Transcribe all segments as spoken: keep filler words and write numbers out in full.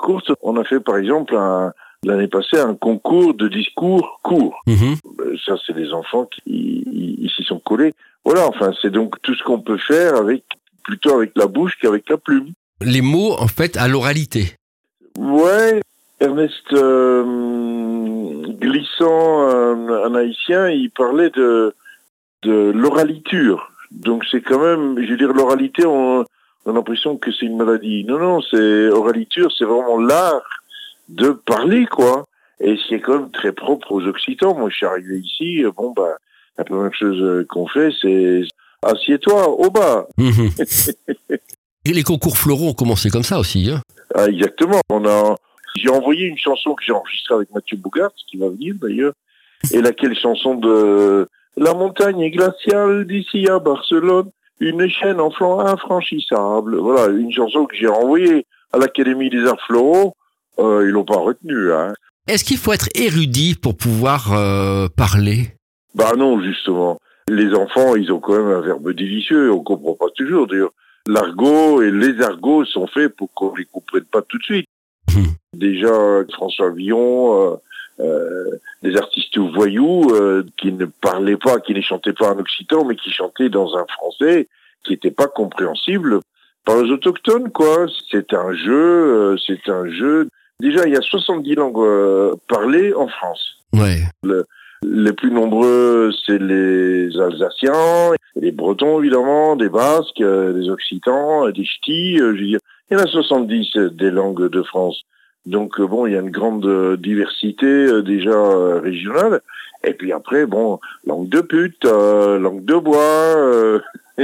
courte. On a fait par exemple un, l'année passée un concours de discours courts. Mmh. Ça, c'est des enfants qui ils, ils s'y sont collés. Voilà, enfin, c'est donc tout ce qu'on peut faire avec plutôt avec la bouche qu'avec la plume. Les mots, en fait, à l'oralité. Ouais, Ernest euh, Glissant, un, un haïtien, il parlait de, de l'oraliture. Donc c'est quand même, je veux dire, l'oralité, on, on a l'impression que c'est une maladie. Non, non, c'est oraliture, c'est vraiment l'art de parler, quoi. Et c'est quand même très propre aux Occitans. Moi, je suis arrivé ici, bon, bah, la première chose qu'on fait, c'est assieds-toi au bas. Mmh. Et les concours floraux ont commencé comme ça aussi, hein. Ah, exactement. On a, j'ai envoyé une chanson que j'ai enregistrée avec Mathieu Bogart, qui va venir d'ailleurs, et laquelle chanson de La montagne est glaciale d'ici à Barcelone, une chaîne en flanc infranchissable. Voilà, une chanson que j'ai envoyée à l'Académie des Arts Floraux. Euh, ils l'ont pas retenue, hein. Est-ce qu'il faut être érudit pour pouvoir euh, parler ? Bah non, justement. Les enfants, ils ont quand même un verbe délicieux, on comprend pas toujours. D'ailleurs, l'argot et les argots sont faits pour qu'on les comprenne pas tout de suite. Mmh. Déjà, François Villon, euh, euh, des artistes voyous euh, qui ne parlaient pas, qui ne chantaient pas en occitan, mais qui chantaient dans un français qui n'était pas compréhensible par les autochtones, quoi. C'est un jeu, euh, c'est un jeu. Déjà, il y a soixante-dix langues euh, parlées en France. Ouais. Le, les plus nombreux, c'est les Alsaciens, les Bretons, évidemment, des Basques, euh, des Occitans, des Ch'tis, euh, je veux dire. Il y en a soixante-dix euh, des langues de France. Donc, euh, bon, il y a une grande euh, diversité euh, déjà euh, régionale. Et puis après, bon, langue de pute, euh, langue de bois. Euh...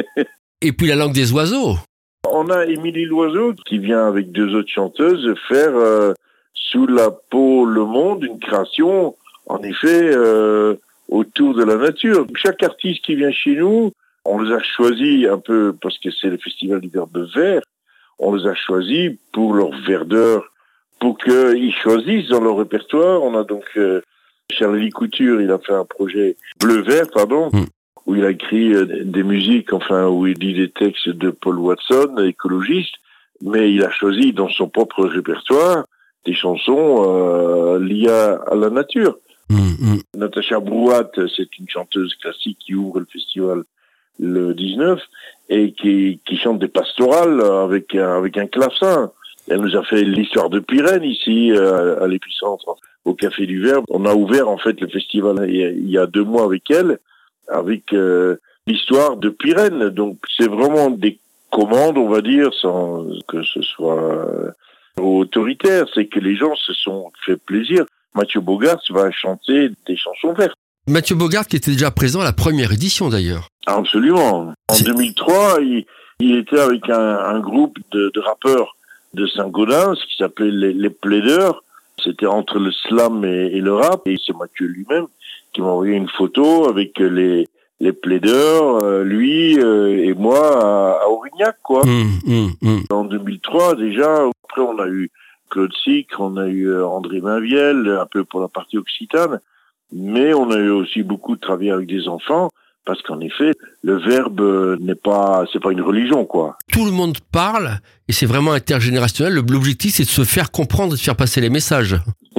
Et puis la langue des oiseaux. On a Émilie Loiseau qui vient avec deux autres chanteuses faire euh, Sous la peau le monde, une création, en effet, euh, autour de la nature. Chaque artiste qui vient chez nous, on les a choisis un peu, parce que c'est le festival du verbe vert, on les a choisis pour leur verdeur, pour qu'ils choisissent dans leur répertoire. On a donc euh, Charlie Couture, il a fait un projet bleu-vert, pardon, mmh. où il a écrit euh, des musiques, enfin, où il dit des textes de Paul Watson, écologiste, mais il a choisi dans son propre répertoire des chansons euh, liées à la nature. Mmh, mmh. Natacha Brouat, c'est une chanteuse classique qui ouvre le festival le dix-neuf et qui, qui chante des pastorales avec, avec un clavecin. Elle nous a fait l'histoire de Pyrène ici, euh, à l'épicentre, au Café du Verbe. On a ouvert en fait le festival il y a, il y a deux mois avec elle, avec euh, l'histoire de Pyrène. Donc c'est vraiment des commandes, on va dire, sans que ce soit euh, autoritaire. C'est que les gens se sont fait plaisir. Mathieu Bogart va chanter des chansons vertes. Mathieu Bogart qui était déjà présent à la première édition d'ailleurs. Absolument. En C'est... deux mille trois, il, il était avec un, un groupe de, de rappeurs de Saint-Gaudens qui s'appelait les, les Plaideurs. C'était entre le slam et, et le rap. Et c'est Mathieu lui-même qui m'a envoyé une photo avec les, les Plaideurs, euh, lui euh, et moi à, à Aurignac, quoi. Mmh, mmh, mmh. En deux mille trois, déjà, après on a eu Claude Sicre, on a eu André Mainviel, un peu pour la partie occitane. Mais on a eu aussi beaucoup de travail avec des enfants. Parce qu'en effet, le verbe n'est pas, c'est pas une religion, quoi. Tout le monde parle, et c'est vraiment intergénérationnel. L'objectif, c'est de se faire comprendre et de faire passer les messages.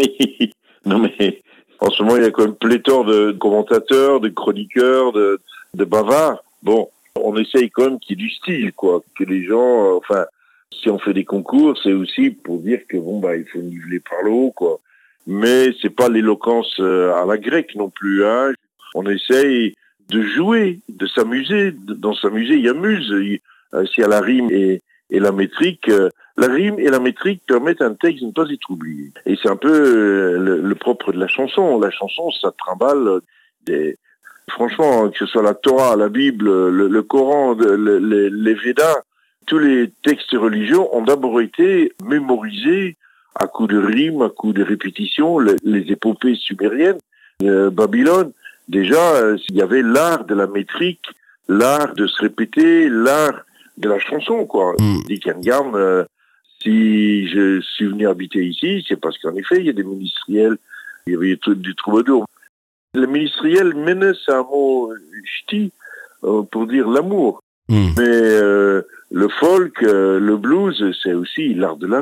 Non, mais, en ce moment, il y a quand même pléthore de commentateurs, de chroniqueurs, de, de bavards. Bon, on essaye quand même qu'il y ait du style, quoi. Que les gens, euh, enfin, si on fait des concours, c'est aussi pour dire que bon, bah, il faut niveler par le haut, quoi. Mais c'est pas l'éloquence à la grecque non plus, hein. On essaye de jouer, de s'amuser. Dans s'amuser, il y a muse. Il, euh, s'il y a la rime et, et la métrique, euh, la rime et la métrique permettent à un texte de ne pas être oublié. Et c'est un peu euh, le, le propre de la chanson. La chanson, ça trimballe des... Franchement, que ce soit la Torah, la Bible, le, le Coran, le, le, les Védas, tous les textes religieux ont d'abord été mémorisés à coups de rimes, à coups de répétitions, les, les épopées sumériennes, euh, Babylone. Déjà, euh, il y avait l'art de la métrique, l'art de se répéter, l'art de la chanson, quoi. Mm. Dick Yann, euh, si je suis venu habiter ici, c'est parce qu'en effet, il y a des ministériels, il y avait du troubadour. Le ministériel, menace, c'est un mot ch'ti euh, pour dire l'amour. Mm. Mais euh, le folk, euh, le blues, c'est aussi l'art de la